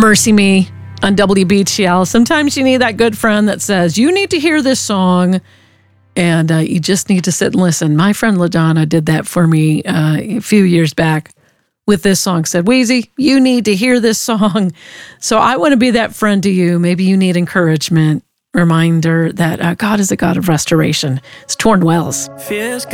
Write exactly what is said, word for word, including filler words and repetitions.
Mercy Me on W B T L. Sometimes you need that good friend that says, you need to hear this song, and uh, you just need to sit and listen. My friend LaDonna did that for me uh, a few years back with this song. Said, Weezy, you need to hear this song. So I want to be that friend to you. Maybe you need encouragement, reminder that uh, God is a God of restoration. It's Torn Wells.